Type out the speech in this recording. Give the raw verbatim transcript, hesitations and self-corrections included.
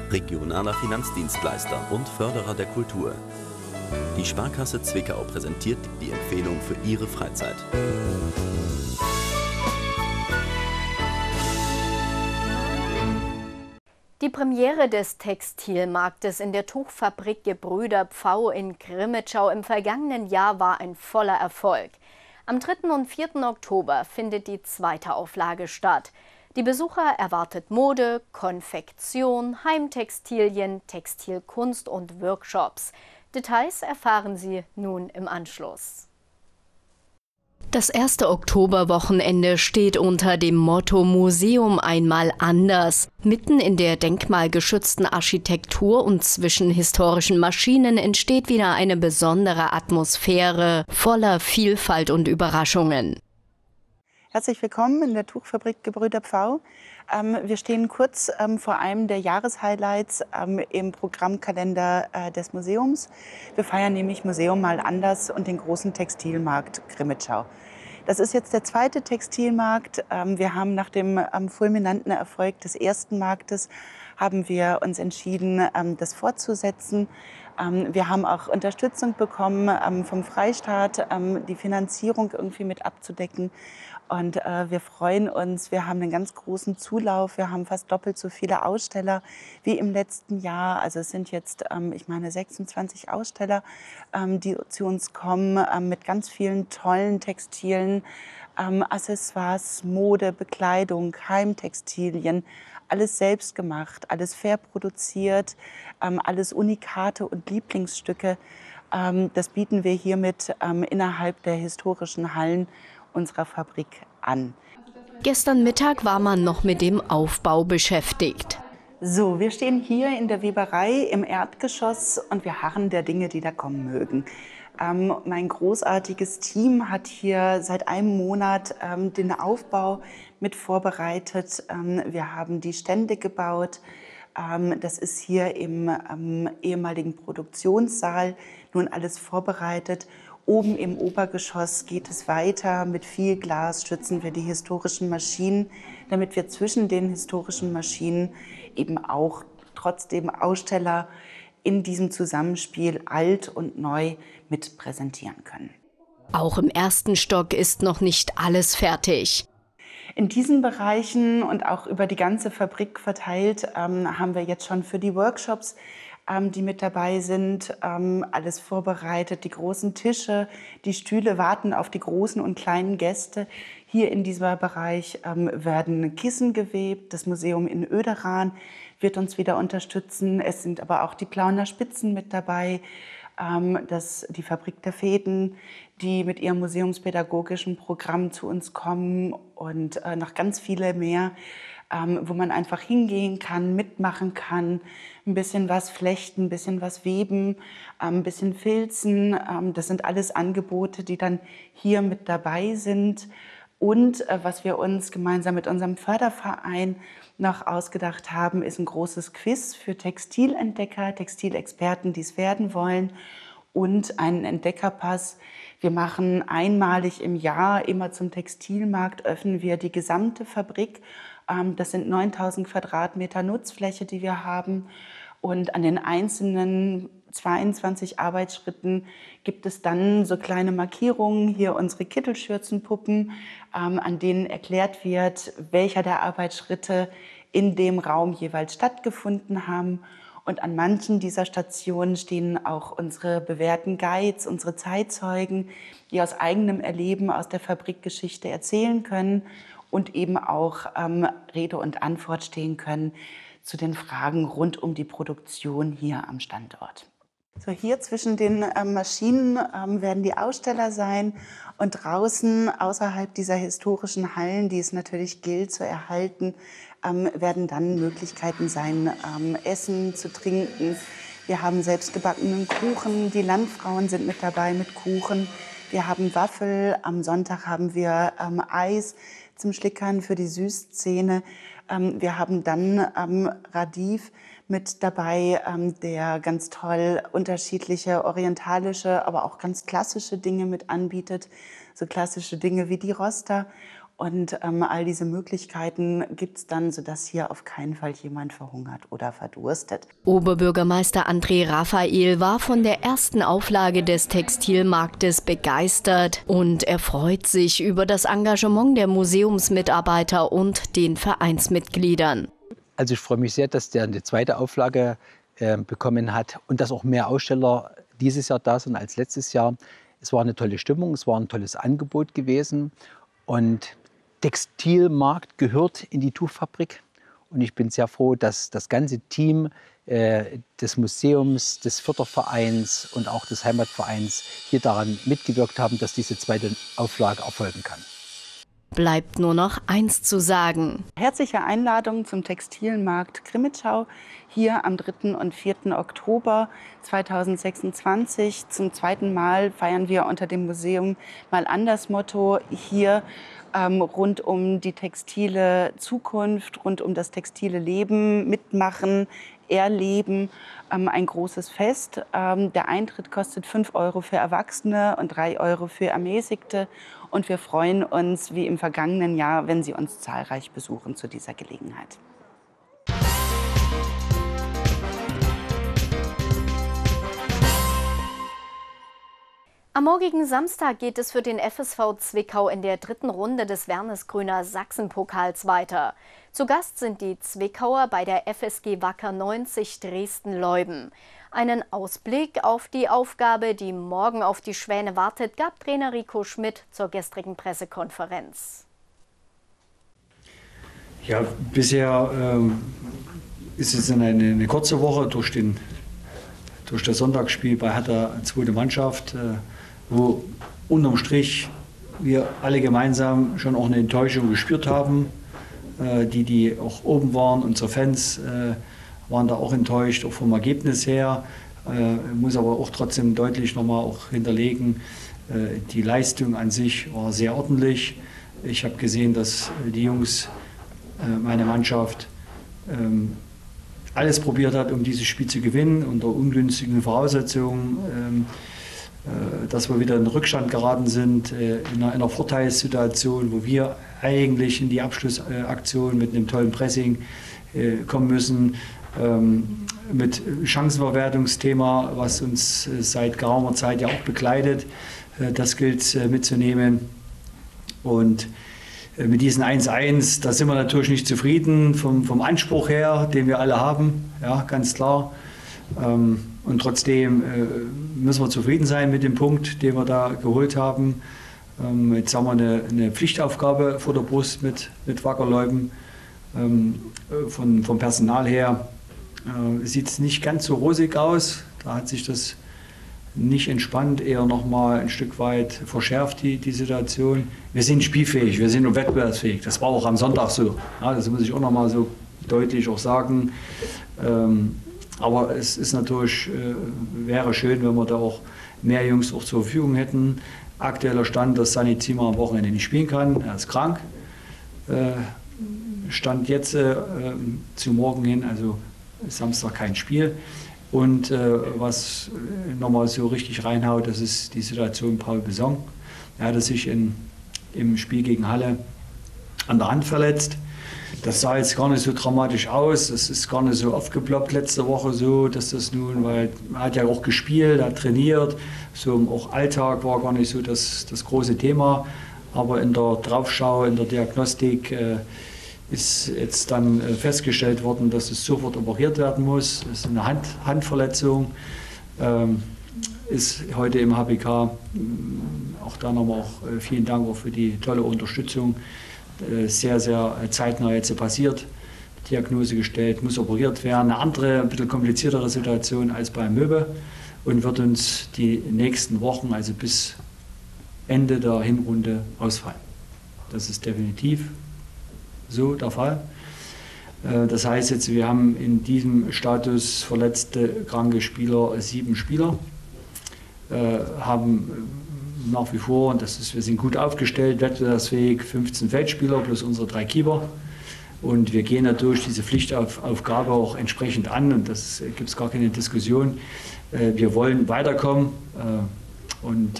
regionaler Finanzdienstleister und Förderer der Kultur. Die Sparkasse Zwickau präsentiert die Empfehlung für Ihre Freizeit. Die Premiere des Textilmarktes in der Tuchfabrik Gebrüder Pfau in Grimmitschau im vergangenen Jahr war ein voller Erfolg. Am dritten und vierten Oktober findet die zweite Auflage statt. Die Besucher erwartet Mode, Konfektion, Heimtextilien, Textilkunst und Workshops. Details erfahren Sie nun im Anschluss. Das erste Oktoberwochenende steht unter dem Motto Museum einmal anders. Mitten in der denkmalgeschützten Architektur und zwischen historischen Maschinen entsteht wieder eine besondere Atmosphäre voller Vielfalt und Überraschungen. Herzlich willkommen in der Tuchfabrik Gebrüder Pfau. Ähm, wir stehen kurz ähm, vor einem der Jahreshighlights ähm, im Programmkalender äh, des Museums. Wir feiern nämlich Museum mal anders und den großen Textilmarkt Grimmitschau. Das ist jetzt der zweite Textilmarkt. Ähm, wir haben nach dem ähm, fulminanten Erfolg des ersten Marktes haben wir uns entschieden, ähm, das fortzusetzen. Ähm, wir haben auch Unterstützung bekommen ähm, vom Freistaat, ähm, die Finanzierung irgendwie mit abzudecken. Und äh, wir freuen uns, wir haben einen ganz großen Zulauf, wir haben fast doppelt so viele Aussteller wie im letzten Jahr. Also es sind jetzt, ähm, ich meine, sechsundzwanzig Aussteller, ähm, die zu uns kommen ähm, mit ganz vielen tollen Textilien, ähm, Accessoires, Mode, Bekleidung, Heimtextilien, alles selbst gemacht, alles fair produziert, ähm, alles Unikate und Lieblingsstücke. Ähm, das bieten wir hiermit ähm, innerhalb der historischen Hallen unserer Fabrik an. Gestern Mittag war man noch mit dem Aufbau beschäftigt. So, wir stehen hier in der Weberei im Erdgeschoss und wir harren der Dinge, die da kommen mögen. Ähm, mein großartiges Team hat hier seit einem Monat ähm, den Aufbau mit vorbereitet. Ähm, wir haben die Stände gebaut. Ähm, das ist hier im ähm, ehemaligen Produktionssaal nun alles vorbereitet. Oben im Obergeschoss geht es weiter. Mit viel Glas schützen wir die historischen Maschinen, damit wir zwischen den historischen Maschinen eben auch trotzdem Aussteller in diesem Zusammenspiel alt und neu mit präsentieren können. Auch im ersten Stock ist noch nicht alles fertig. In diesen Bereichen und auch über die ganze Fabrik verteilt ähm, haben wir jetzt schon für die Workshops, ähm, die mit dabei sind, ähm, alles vorbereitet. Die großen Tische, die Stühle warten auf die großen und kleinen Gäste. Hier in diesem Bereich ähm, werden Kissen gewebt. Das Museum in Oederan wird uns wieder unterstützen. Es sind aber auch die Plauner Spitzen mit dabei. Das, die Fabrik der Fäden, die mit ihrem museumspädagogischen Programm zu uns kommen und äh, noch ganz viele mehr, ähm, wo man einfach hingehen kann, mitmachen kann, ein bisschen was flechten, ein bisschen was weben, ähm, ein bisschen filzen. Ähm, das sind alles Angebote, die dann hier mit dabei sind. Und äh, was wir uns gemeinsam mit unserem Förderverein noch ausgedacht haben, ist ein großes Quiz für Textilentdecker, Textilexperten, die es werden wollen, und einen Entdeckerpass. Wir machen einmalig im Jahr, immer zum Textilmarkt, öffnen wir die gesamte Fabrik. Ähm, das sind neuntausend Quadratmeter Nutzfläche, die wir haben. Und an den einzelnen zweiundzwanzig Arbeitsschritten gibt es dann so kleine Markierungen, hier unsere Kittelschürzenpuppen, ähm, an denen erklärt wird, welcher der Arbeitsschritte in dem Raum jeweils stattgefunden haben. Und an manchen dieser Stationen stehen auch unsere bewährten Guides, unsere Zeitzeugen, die aus eigenem Erleben aus der Fabrikgeschichte erzählen können und eben auch ähm, Rede und Antwort stehen können zu den Fragen rund um die Produktion hier am Standort. So, hier zwischen den ähm, Maschinen ähm, werden die Aussteller sein und draußen außerhalb dieser historischen Hallen, die es natürlich gilt zu erhalten, ähm, werden dann Möglichkeiten sein, ähm, Essen zu trinken. Wir haben selbstgebackenen Kuchen, die Landfrauen sind mit dabei mit Kuchen. Wir haben Waffel, am Sonntag haben wir ähm, Eis zum Schlickern für die Süßzähne. Ähm, wir haben dann ähm, Radiv mit dabei, ähm, der ganz toll unterschiedliche orientalische, aber auch ganz klassische Dinge mit anbietet. So klassische Dinge wie die Roster. Und ähm, all diese Möglichkeiten gibt es dann, sodass hier auf keinen Fall jemand verhungert oder verdurstet. Oberbürgermeister André Raphael war von der ersten Auflage des Textilmarktes begeistert und er freut sich über das Engagement der Museumsmitarbeiter und den Vereinsmitgliedern. Also ich freue mich sehr, dass der eine zweite Auflage äh, bekommen hat und dass auch mehr Aussteller dieses Jahr da sind als letztes Jahr. Es war eine tolle Stimmung, es war ein tolles Angebot gewesen und Textilmarkt gehört in die Tuchfabrik. Und ich bin sehr froh, dass das ganze Team äh, des Museums, des Fördervereins und auch des Heimatvereins hier daran mitgewirkt haben, dass diese zweite Auflage erfolgen kann. Bleibt nur noch eins zu sagen. Herzliche Einladung zum Textilmarkt Crimmitschau hier am dritten und vierten Oktober zweitausendsechsundzwanzig. Zum zweiten Mal feiern wir unter dem Museum Mal anders Motto hier ähm, rund um die textile Zukunft, rund um das textile Leben, mitmachen, erleben. Ähm, ein großes Fest. Ähm, der Eintritt kostet fünf Euro für Erwachsene und drei Euro für Ermäßigte. Und wir freuen uns, wie im vergangenen Jahr, wenn Sie uns zahlreich besuchen zu dieser Gelegenheit. Am morgigen Samstag geht es für den F S V Zwickau in der dritten Runde des Wernesgrüner Sachsenpokals weiter. Zu Gast sind die Zwickauer bei der F S G Wacker neunzig Dresden-Leuben. Einen Ausblick auf die Aufgabe, die morgen auf die Schwäne wartet, gab Trainer Rico Schmidt zur gestrigen Pressekonferenz. Ja, bisher ähm, ist es eine, eine kurze Woche durch, den, durch das Sonntagsspiel bei Hertha, zweite Mannschaft, äh, wo unterm Strich wir alle gemeinsam schon auch eine Enttäuschung gespürt haben. Äh, die, die auch oben waren, unsere Fans, äh, waren da auch enttäuscht, auch vom Ergebnis her. Äh, muss aber auch trotzdem deutlich nochmal auch hinterlegen, äh, die Leistung an sich war sehr ordentlich. Ich habe gesehen, dass die Jungs, äh, meine Mannschaft, ähm, alles probiert hat, um dieses Spiel zu gewinnen, unter ungünstigen Voraussetzungen, ähm, äh, dass wir wieder in den Rückstand geraten sind, äh, in, einer, in einer Vorteilssituation, wo wir eigentlich in die Abschlussaktion mit einem tollen Pressing äh, kommen müssen. Ähm, mit Chancenverwertungsthema, was uns äh, seit geraumer Zeit ja auch begleitet. Äh, das gilt äh, mitzunehmen. Und äh, mit diesen eins eins, da sind wir natürlich nicht zufrieden vom, vom Anspruch her, den wir alle haben, ja, ganz klar. Ähm, und trotzdem äh, müssen wir zufrieden sein mit dem Punkt, den wir da geholt haben. Ähm, jetzt haben wir eine, eine Pflichtaufgabe vor der Brust mit, mit Wackerleuben. Ähm, von, vom Personal her äh, sieht es nicht ganz so rosig aus. Da hat sich das nicht entspannt, eher noch mal ein Stück weit verschärft, die, die Situation. Wir sind spielfähig, wir sind nur wettbewerbsfähig. Das war auch am Sonntag so. Ja, das muss ich auch noch mal so deutlich auch sagen. Ähm, aber es ist natürlich, äh, wäre schön, wenn wir da auch mehr Jungs auch zur Verfügung hätten. Aktueller Stand, dass Sani Zimmer am Wochenende nicht spielen kann. Er ist krank. Äh, Stand jetzt äh, zu morgen hin, also Samstag kein Spiel. Und äh, was nochmal so richtig reinhaut, das ist die Situation Paul Besson. Er hatte sich in, im Spiel gegen Halle an der Hand verletzt. Das sah jetzt gar nicht so dramatisch aus. Das ist gar nicht so aufgeploppt letzte Woche so, dass das nun, weil er hat ja auch gespielt, hat trainiert. So auch Alltag war gar nicht so das, das große Thema. Aber in der Draufschau, in der Diagnostik äh, ist jetzt dann äh, festgestellt worden, dass es sofort operiert werden muss. Das ist eine Hand, Handverletzung. Ähm, ist heute im H B K. Auch da nochmal auch äh, vielen Dank auch für die tolle Unterstützung. Äh, sehr, sehr zeitnah jetzt passiert. Diagnose gestellt, muss operiert werden. Eine andere, ein bisschen kompliziertere Situation als bei Möbe und wird uns die nächsten Wochen, also bis Ende der Hinrunde, ausfallen. Das ist definitiv so der Fall. Das heißt jetzt, wir haben in diesem Status verletzte, kranke Spieler sieben Spieler, haben nach wie vor, und das ist, wir sind gut aufgestellt, wettbewerbsfähig, fünfzehn Feldspieler plus unsere drei Keeper. Und wir gehen natürlich diese Pflichtaufgabe auch entsprechend an und das gibt es gar keine Diskussion. Wir wollen weiterkommen und